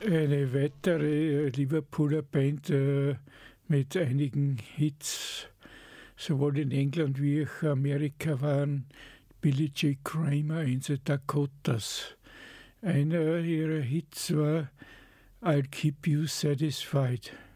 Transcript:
Eine weitere Liverpooler Band mit einigen Hits, sowohl in England wie auch Amerika, waren Billy J. Kramer in the Dakotas. Einer ihrer Hits war I'll Keep You Satisfied.